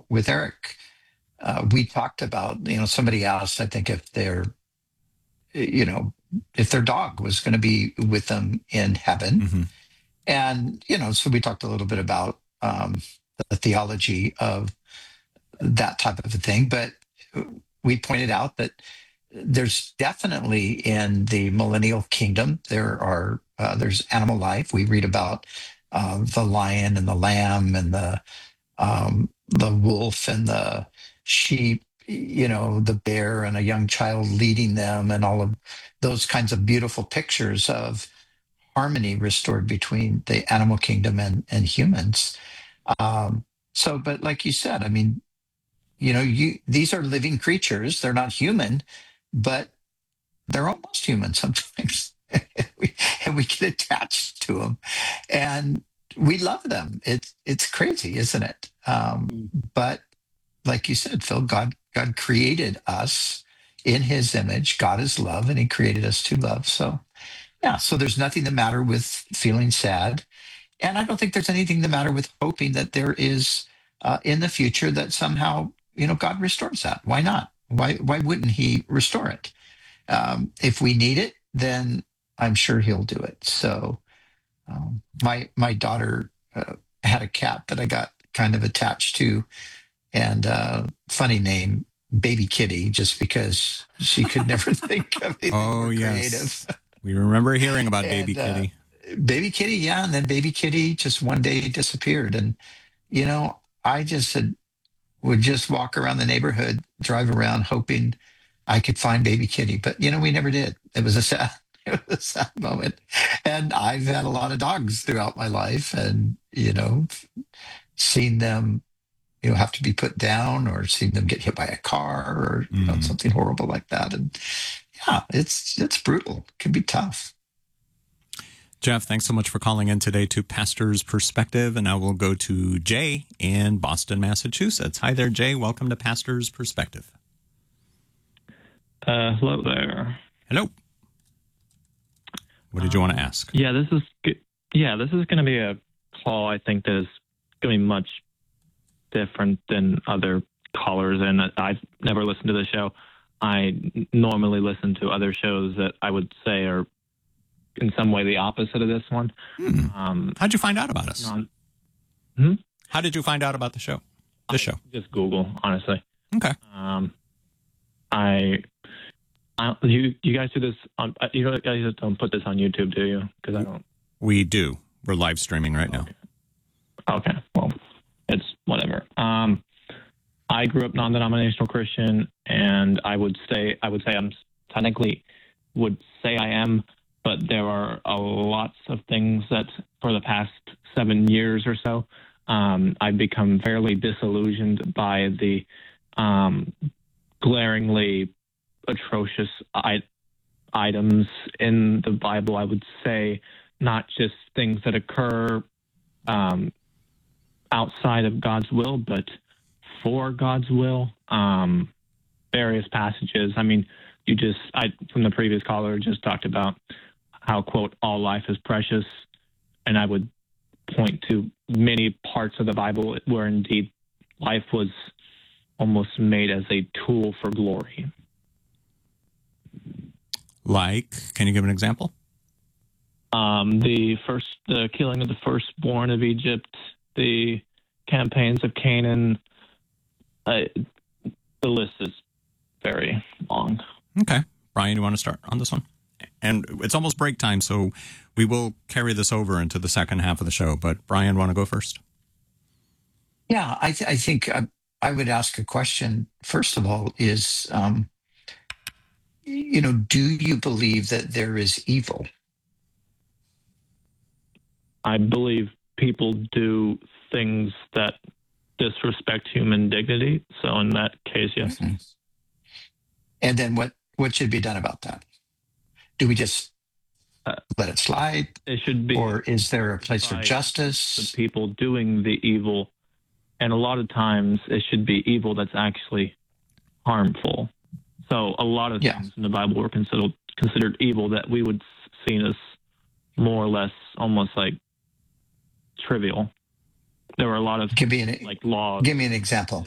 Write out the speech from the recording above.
with Eric, we talked about, somebody asked, I think, you know, if their dog was going to be with them in heaven. Mm-hmm. And, so we talked a little bit about the theology of that type of a thing. But we pointed out that there's definitely in the millennial kingdom, there's animal life. We read about the lion and the lamb and the wolf and the sheep, the bear and a young child leading them, and all of those kinds of beautiful pictures of harmony restored between the animal kingdom and humans. But like you said, I mean, these are living creatures. They're not human, but they're almost human sometimes. and we get attached to them, and we love them. It's crazy, isn't it? But like you said, Phil, God created us in His image. God is love, and He created us to love. So yeah, so there's nothing the matter with feeling sad, and I don't think there's anything the matter with hoping that there is in the future that somehow God restores that. Why not? Why wouldn't He restore it? If we need it, then I'm sure He'll do it. So my daughter had a cat that I got kind of attached to, and funny name, Baby Kitty, just because she could never think of anything more creative. We remember hearing about Baby Kitty. Baby Kitty, yeah, and then Baby Kitty just one day disappeared, and I just would just walk around the neighborhood, drive around, hoping I could find Baby Kitty, but we never did. It was a sad moment, and I've had a lot of dogs throughout my life, and seen them have to be put down, or seen them get hit by a car, or something horrible like that, and yeah, it's brutal. It can be tough. Jeff, thanks so much for calling in today to Pastor's Perspective. And now we'll go to Jay in Boston, Massachusetts. Hi there, Jay. Welcome to Pastor's Perspective. Hello there. Hello. What did you want to ask? Yeah, this is going to be a call, I think, that is going to be much different than other callers. And I've never listened to the show. I normally listen to other shows that I would say are in some way the opposite of this one. How'd you find out about us? How did you find out about the show? Show? Just Google, honestly. Okay. You guys do this on, you guys don't put this on YouTube, do you? Because I don't. We do. We're live streaming right now. Okay. Well, it's whatever. I grew up non-denominational Christian, and I would say I'm technically would say I am, but there are lots of things that for the past 7 years or so, I've become fairly disillusioned by the glaringly atrocious items in the Bible. I would say not just things that occur outside of God's will, but for God's will. Various passages. I mean, from the previous caller just talked about how, quote, all life is precious. And I would point to many parts of the Bible where indeed life was almost made as a tool for glory. Like, can you give an example? The killing of the firstborn of Egypt, the campaigns of Canaan. The list is very long. Okay. Brian, you want to start on this one? And it's almost break time, so we will carry this over into the second half of the show. But Brian, want to go first? Yeah, I think I would ask a question. First of all, is, do you believe that there is evil? I believe people do things that disrespect human dignity. So in that case, yes. Mm-hmm. And then what should be done about that? Do we just let it slide? It should be. Or is there a place for justice? The people doing the evil. And a lot of times it should be evil that's actually harmful. So a lot of things in the Bible were considered evil that we would see as more or less almost like trivial. There were a lot of laws. Give me an example.